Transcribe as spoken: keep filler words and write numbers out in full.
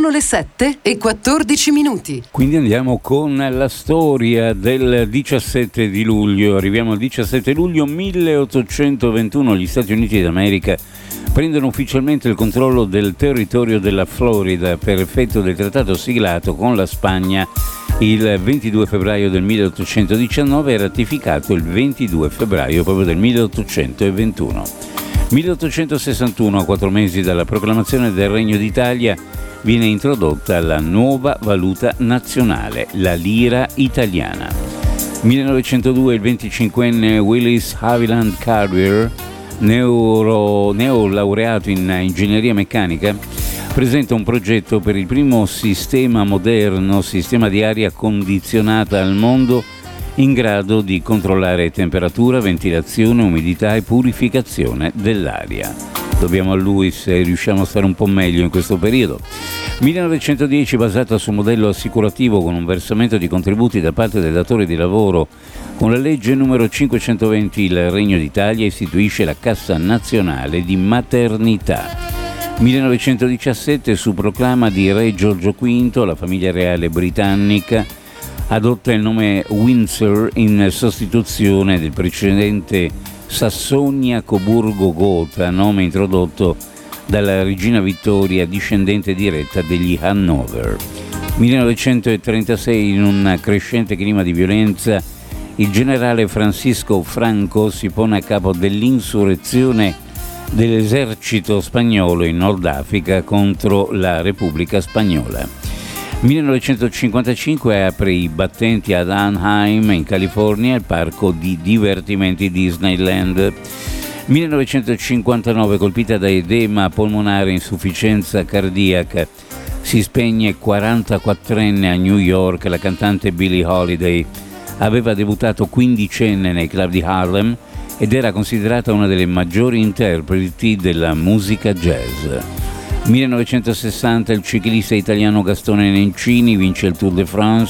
Sono le sette e quattordici minuti. Quindi andiamo con la storia del diciassette di luglio. Arriviamo al diciassette luglio milleottocentoventuno. Gli Stati Uniti d'America prendono ufficialmente il controllo del territorio della Florida per effetto del trattato siglato con la Spagna il ventidue febbraio del milleottocentodiciannove e ratificato il ventidue febbraio proprio del milleottocentoventuno. milleottocentosessantuno, a quattro mesi dalla proclamazione del Regno d'Italia, viene introdotta la nuova valuta nazionale, la lira italiana. millenovecentodue, il venticinquenne Willis Haviland Carrier, neuro, neolaureato in ingegneria meccanica, presenta un progetto per il primo sistema moderno, sistema di aria condizionata al mondo, in grado di controllare temperatura, ventilazione, umidità e purificazione dell'aria. Dobbiamo a lui se riusciamo a stare un po' meglio in questo periodo. millenovecentodieci, basata sul modello assicurativo con un versamento di contributi da parte dei datori di lavoro, con la legge numero cinquecentoventi il Regno d'Italia istituisce la Cassa Nazionale di Maternità. millenovecentodiciassette, su proclama di Re Giorgio V, la famiglia reale britannica adotta il nome Windsor in sostituzione del precedente Sassonia-Coburgo-Gotha, nome introdotto dalla regina Vittoria, discendente diretta degli Hannover. millenovecentotrentasei, in un crescente clima di violenza, il generale Francisco Franco si pone a capo dell'insurrezione dell'esercito spagnolo in Nord Africa contro la Repubblica Spagnola. millenovecentocinquantacinque, apre i battenti ad Anaheim, in California, il parco di divertimenti Disneyland. millenovecentocinquantanove, colpita da edema polmonare e insufficienza cardiaca, si spegne quarantaquattrenne a New York la cantante Billie Holiday. Aveva debuttato quindicenne nei club di Harlem ed era considerata una delle maggiori interpreti della musica jazz. millenovecentosessanta, il ciclista italiano Gastone Nencini vince il Tour de France